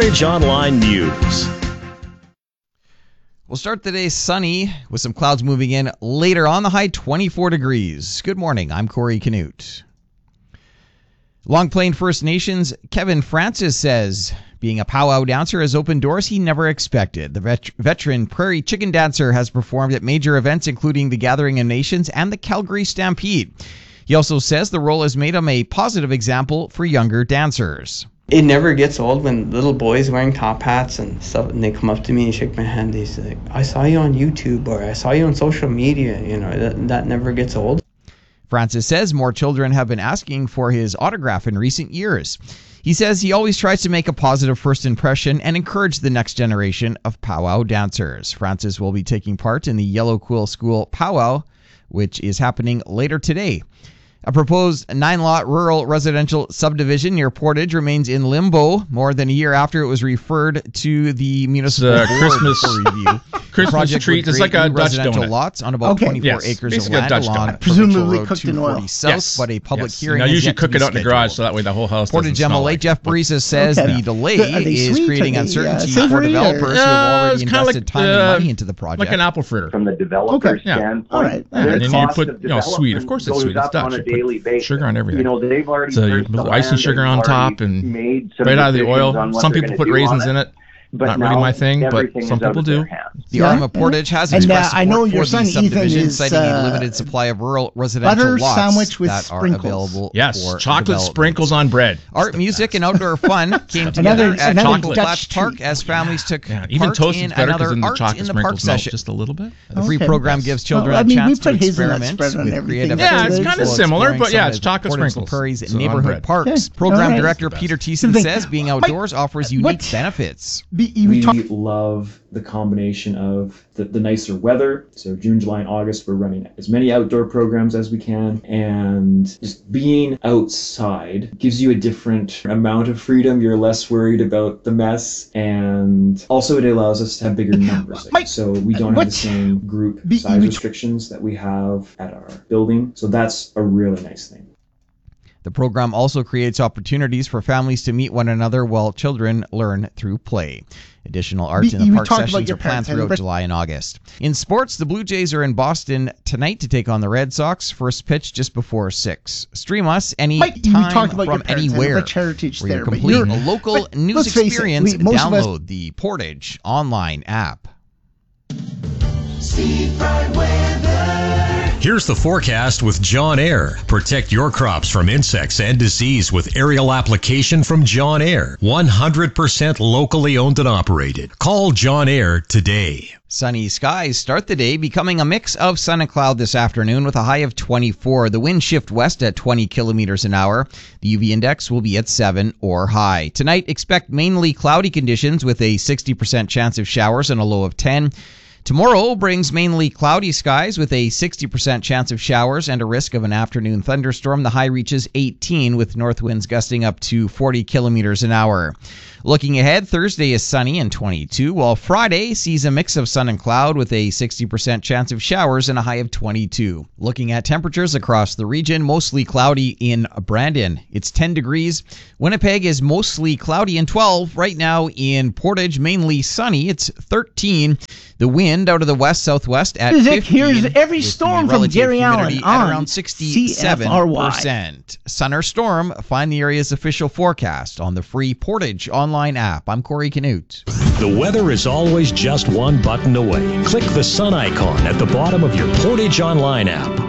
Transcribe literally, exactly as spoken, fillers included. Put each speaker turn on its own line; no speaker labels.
Portage Online News.
We'll start the day sunny with some clouds moving in later on. The high twenty-four degrees. Good morning. I'm Corey Canute. Long Plain First Nations Kevin Francis says being a powwow dancer has opened doors he never expected. The vet- veteran prairie chicken dancer has performed at major events including the Gathering of Nations and the Calgary Stampede. He also says the role has made him a positive example for younger dancers.
It never gets old when little boys wearing top hats and stuff, and they come up to me and shake my hand. They say, I saw you on YouTube, or I saw you on social media. You know, that, that never gets old.
Francis says more children have been asking for his autograph in recent years. He says he always tries to make a positive first impression and encourage the next generation of powwow dancers. Francis will be taking part in the Yellow Quill School powwow, which is happening later today. A proposed nine-lot rural residential subdivision near Portage remains in limbo more than a year after it was referred to the municipal
uh,
board
Christmas,
for review.
Christmas treat. It's like a Dutch
residential
donut.
Lots on about
Okay.
twenty-four
Yes,
acres of
basically a
land
Dutch
along
donut.
Presumably
Road
cooked in oil.
two forty South,
Yes.
but a public
yes.
hearing
Now
has
usually
yet to
cook
be
it out in the garage
scheduled.
so that way the whole house
Portage
doesn't
M L A
smell like
Jeff
it.
Breeza says
Okay.
the delay
Are they
is
sweet?
creating
Are they, uh,
uncertainty
savory,
for
or-
developers who have
Uh,
already
it's kinda
invested
like,
time and
uh,
money into the project.
Like an apple fritter.
From the developer's
Okay.
Yeah.
standpoint,
All right.
their
And then you
cost
put,
of
you know, sweet. Of course it's
development
sweet. It's
goes up
Dutch.
on a
You put
daily basis.
sugar on everything.
You know, they've already
So you
purchased the
put ice and
land,
sugar
they've
on
already
top and
made some
right out of the
decisions
oil.
on what
Some
they're
people
gonna
put
do
raisins
on
in it.
But
Not really
now
my thing, but
everything
some
is out
people
of
do.
their hands.
The
Yeah,
Arm of
yeah.
Portage has
And,
expressed
uh, I
support
know
for
your
the
son, Ethan,
subdivision,
is,
citing a
uh,
limited supply of rural residential
butter
lots
sandwich with
that are
sprinkles.
available
Yes,
for
chocolate
development.
sprinkles on bread.
Art, music, and outdoor fun came together
Another-
at
another
Chocolate
Dutch
Flats Park
treat.
as families took
Yeah, even
part
toast
in
is better because
another
then the
Art
chocolate
in the Park
sprinkles melt
session.
just a little bit.
The free
Okay.
program gives children
Well, I
a
mean, we
chance to
put hazelnut
experiment
spread on
with
everything.
creative
Yeah, it's
activities
kinda
while
similar,
exploring
but yeah,
some
it's
of
chocolate
Portage's
sprinkles.
Prairies and
So on
neighborhood
bread.
parks.
Okay.
Program
All right.
director
That's the
Peter
best.
Thiessen
Something-
says being
Mike,
outdoors offers unique
what-
benefits.
Be, you
We
talk,
love the combination of the, the nicer weather. So June, July, and August, we're running as many outdoor programs as we can. And just being outside gives you a different amount of freedom. You're less worried about the mess. And also it allows us to have bigger numbers.
Mike,
so we don't have
what-
the same group
Be-
size
you-
restrictions that we have at our building. So that's a really nice thing.
The program also creates opportunities for families to meet one another while children learn through play. Additional art
Be-
in the
you
park
talked about
sessions
your
are planned
parents, I
throughout
remember-
July and August. In sports, the Blue Jays are in Boston tonight to take on the Red Sox. First pitch just before six. Stream us any
Mike, you
time
talked about your
from
parents and
anywhere.
rich heritage
For
there,
your
but
complete
you're-
local
but
news
let's face it,
experience,
we- most of us-
download the Portage online app.
Here's the forecast with John Air. Protect your crops from insects and disease with aerial application from John Air. one hundred percent locally owned and operated. Call John Air today.
Sunny skies start the day, becoming a mix of sun and cloud this afternoon with a high of twenty-four. The wind shift west at twenty kilometers an hour. The U V index will be at seven or high. Tonight, expect mainly cloudy conditions with a sixty percent chance of showers and a low of ten. Tomorrow brings mainly cloudy skies with a sixty percent chance of showers and a risk of an afternoon thunderstorm. The high reaches eighteen with north winds gusting up to forty kilometers an hour. Looking ahead, Thursday is sunny and twenty-two, while Friday sees a mix of sun and cloud with a sixty percent chance of showers and a high of twenty-two. Looking at temperatures across the region, mostly cloudy in Brandon. It's ten degrees. Winnipeg is mostly cloudy and twelve. Right now in Portage, mainly sunny. It's thirteen. The wind out of the west-southwest at
Vic,
fifteen.
here's every
with the
storm from
relative
Gary Allen
humidity at
on
around sixty-seven percent. Sun or storm, find the area's official forecast on the free Portage online app. I'm Corey Canute.
The weather is always just one button away. Click the sun icon at the bottom of your Portage online app.